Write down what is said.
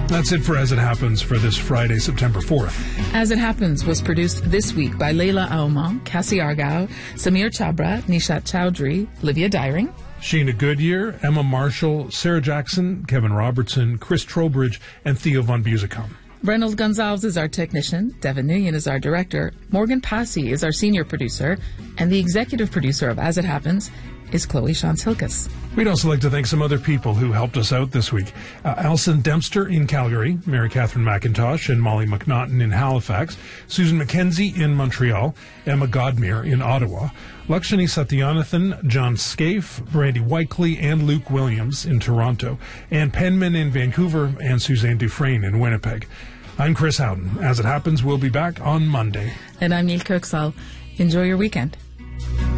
That's it for As It Happens for this Friday, September 4th. As It Happens was produced this week by Leila Aouman, Cassie Argao, Samir Chabra, Nishat Chowdhury, Livia Dyring, Sheena Goodyear, Emma Marshall, Sarah Jackson, Kevin Robertson, Chris Trowbridge, and Theo von Busicom. Reynold Gonzalez is our technician, Devin Nguyen is our director, Morgan Passy is our senior producer, and the executive producer of As It Happens is Chloe Shantz-Hilkes. We'd also like to thank some other people who helped us out this week. Alison Dempster in Calgary, Mary Catherine McIntosh and Molly McNaughton in Halifax, Susan McKenzie in Montreal, Emma Godmere in Ottawa, Lakshmi Satyanathan, John Scaife, Brandy Whiteley, and Luke Williams in Toronto, and Penman in Vancouver and Suzanne Dufresne in Winnipeg. I'm Chris Howden. As It Happens, we'll be back on Monday. And I'm Neil Kirksall. Enjoy your weekend.